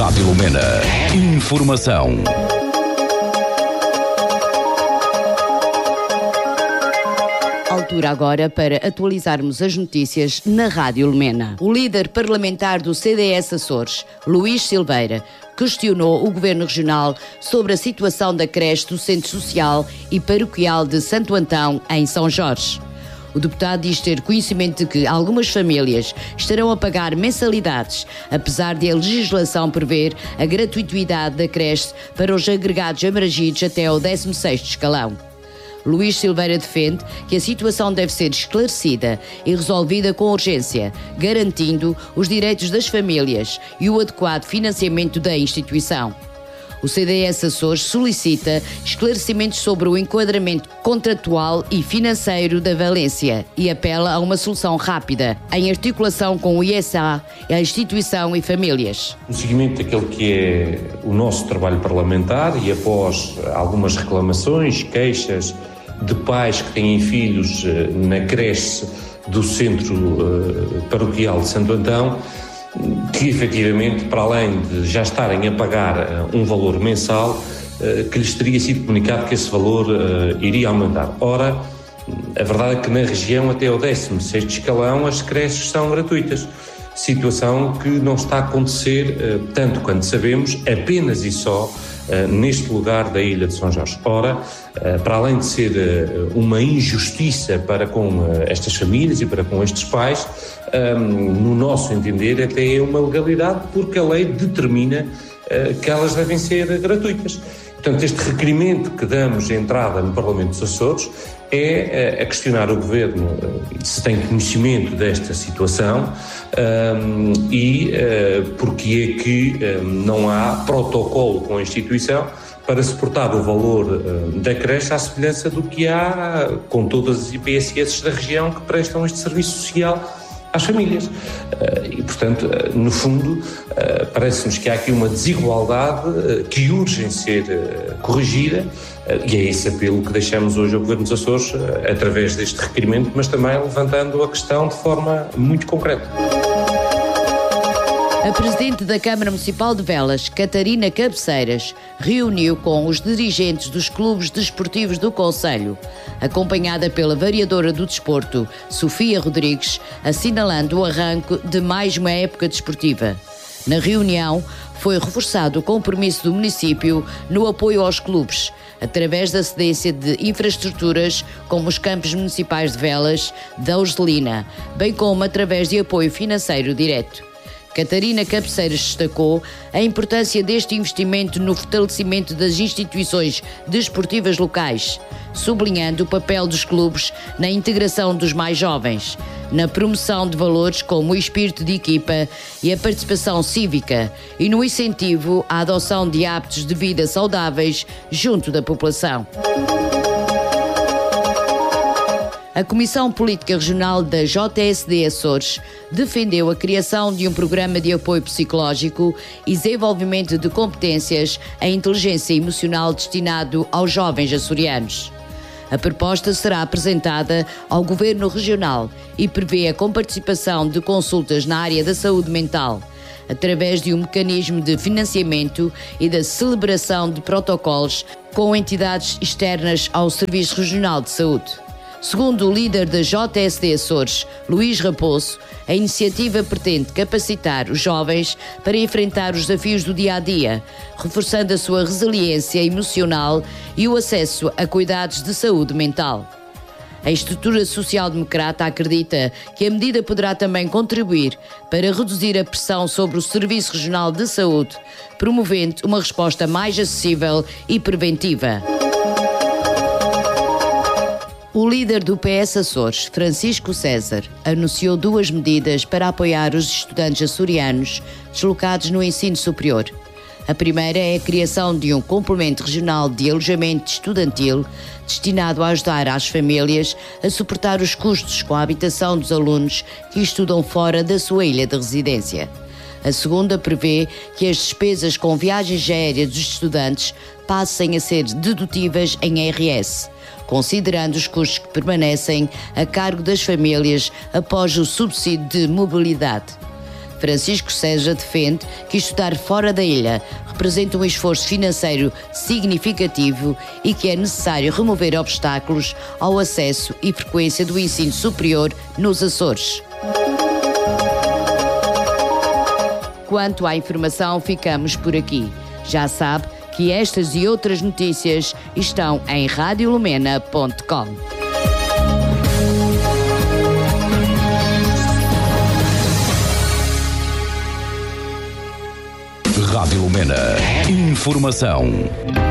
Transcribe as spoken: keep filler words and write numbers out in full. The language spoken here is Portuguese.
Rádio Lumena. Informação. Altura agora para atualizarmos as notícias na Rádio Lumena. O líder parlamentar do C D S Açores, Luís Silveira, questionou o Governo Regional sobre a situação da creche do Centro Social e Paroquial de Santo Antão, em São Jorge. O deputado diz ter conhecimento de que algumas famílias estarão a pagar mensalidades, apesar de a legislação prever a gratuitidade da creche para os agregados abrangidos até ao décimo sexto escalão. Luís Silveira defende que a situação deve ser esclarecida e resolvida com urgência, garantindo os direitos das famílias e o adequado financiamento da instituição. O C D S Açores solicita esclarecimentos sobre o enquadramento contratual e financeiro da Valência e apela a uma solução rápida, em articulação com o I S A, a instituição e famílias. No seguimento daquele que é o nosso trabalho parlamentar e após algumas reclamações, queixas de pais que têm filhos na creche do Centro Paroquial de Santo Antão, que efetivamente, para além de já estarem a pagar um valor mensal, que lhes teria sido comunicado que esse valor iria aumentar. Ora, a verdade é que na região até ao décimo sexto escalão as creches são gratuitas, situação que não está a acontecer, tanto quanto sabemos, apenas e só neste lugar da Ilha de São Jorge. Ora, para além de ser uma injustiça para com estas famílias e para com estes pais, no nosso entender até é uma legalidade, porque a lei determina que elas devem ser gratuitas. Portanto, este requerimento que damos de entrada no Parlamento dos Açores é a questionar o Governo se tem conhecimento desta situação um, e uh, porque é que um, não há protocolo com a instituição para suportar o valor uh, da creche à semelhança do que há com todas as I P S S da região que prestam este serviço social às famílias. E, portanto, no fundo, parece-nos que há aqui uma desigualdade que urge em ser corrigida, e é esse apelo que deixamos hoje ao Governo dos Açores através deste requerimento, mas também levantando a questão de forma muito concreta. A Presidente da Câmara Municipal de Velas, Catarina Cabeceiras, reuniu com os dirigentes dos clubes desportivos do concelho, acompanhada pela Vereadora do Desporto, Sofia Rodrigues, assinalando o arranque de mais uma época desportiva. Na reunião, foi reforçado o compromisso do município no apoio aos clubes, através da cedência de infraestruturas como os campos municipais de Velas, da Urselina, bem como através de apoio financeiro direto. Catarina Cabeceiras destacou a importância deste investimento no fortalecimento das instituições desportivas locais, sublinhando o papel dos clubes na integração dos mais jovens, na promoção de valores como o espírito de equipa e a participação cívica e no incentivo à adoção de hábitos de vida saudáveis junto da população. A Comissão Política Regional da J S D Açores defendeu a criação de um programa de apoio psicológico e desenvolvimento de competências em inteligência emocional destinado aos jovens açorianos. A proposta será apresentada ao Governo Regional e prevê a comparticipação de consultas na área da saúde mental, através de um mecanismo de financiamento e da celebração de protocolos com entidades externas ao Serviço Regional de Saúde. Segundo o líder da J S D Açores, Luís Raposo, a iniciativa pretende capacitar os jovens para enfrentar os desafios do dia-a-dia, reforçando a sua resiliência emocional e o acesso a cuidados de saúde mental. A estrutura social-democrata acredita que a medida poderá também contribuir para reduzir a pressão sobre o Serviço Regional de Saúde, promovendo uma resposta mais acessível e preventiva. O líder do P S Açores, Francisco César, anunciou duas medidas para apoiar os estudantes açorianos deslocados no ensino superior. A primeira é a criação de um complemento regional de alojamento estudantil destinado a ajudar as famílias a suportar os custos com a habitação dos alunos que estudam fora da sua ilha de residência. A segunda prevê que as despesas com viagens aéreas dos estudantes passem a ser dedutíveis em R S, considerando os custos que permanecem a cargo das famílias após o subsídio de mobilidade. Francisco Seja defende que estudar fora da ilha representa um esforço financeiro significativo e que é necessário remover obstáculos ao acesso e frequência do ensino superior nos Açores. Quanto à informação, ficamos por aqui. Já sabe que estas e outras notícias estão em rádio lumena ponto com. Rádio Lumena. Informação.